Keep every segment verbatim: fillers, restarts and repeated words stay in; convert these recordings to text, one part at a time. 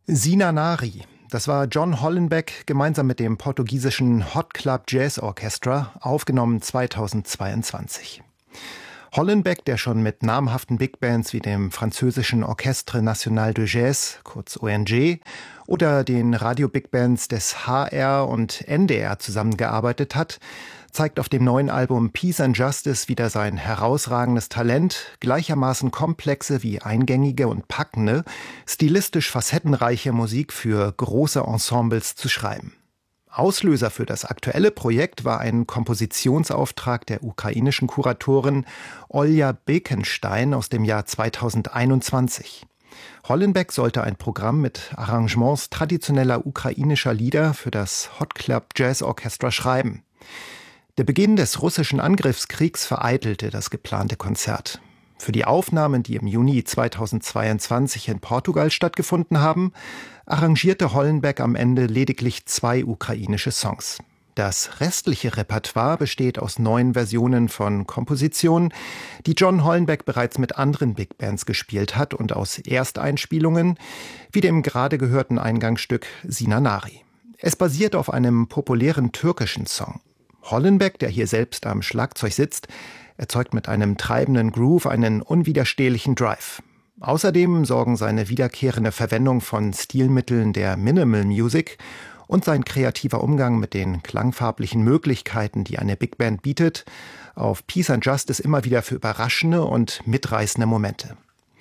Sina Nari, das war John Hollenbeck gemeinsam mit dem portugiesischen Hot Club Jazz Orchestra, aufgenommen zweitausendzweiundzwanzig. Hollenbeck, der schon mit namhaften Big Bands wie dem französischen Orchestre National de Jazz, kurz O N G, oder den Radio-Big Bands des H R und N D R zusammengearbeitet hat, zeigt auf dem neuen Album Peace and Justice wieder sein herausragendes Talent, gleichermaßen komplexe wie eingängige und packende, stilistisch facettenreiche Musik für große Ensembles zu schreiben. Auslöser für das aktuelle Projekt war ein Kompositionsauftrag der ukrainischen Kuratorin Olja Bekenstein aus dem Jahr zweitausendeinundzwanzig. Hollenbeck sollte ein Programm mit Arrangements traditioneller ukrainischer Lieder für das Hot Club Jazz Orchestra schreiben. Der Beginn des russischen Angriffskriegs vereitelte das geplante Konzert. Für die Aufnahmen, die im Juni zweitausendzweiundzwanzig in Portugal stattgefunden haben, arrangierte Hollenbeck am Ende lediglich zwei ukrainische Songs. Das restliche Repertoire besteht aus neun Versionen von Kompositionen, die John Hollenbeck bereits mit anderen Big Bands gespielt hat, und aus Ersteinspielungen, wie dem gerade gehörten Eingangsstück Sina Nari. Es basiert auf einem populären türkischen Song. Hollenbeck, der hier selbst am Schlagzeug sitzt, erzeugt mit einem treibenden Groove einen unwiderstehlichen Drive. Außerdem sorgen seine wiederkehrende Verwendung von Stilmitteln der Minimal Music und sein kreativer Umgang mit den klangfarblichen Möglichkeiten, die eine Big Band bietet, auf Peace and Justice immer wieder für überraschende und mitreißende Momente.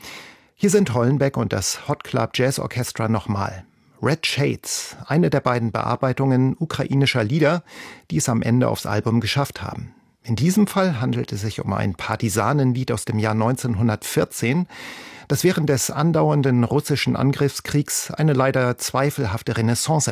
Hier sind Hollenbeck und das Hot Club Jazz Orchestra nochmal. Red Shades, eine der beiden Bearbeitungen ukrainischer Lieder, die es am Ende aufs Album geschafft haben. In diesem Fall handelt es sich um ein Partisanenlied aus dem Jahr neunzehnhundertvierzehn, das während des andauernden russischen Angriffskriegs eine leider zweifelhafte Renaissance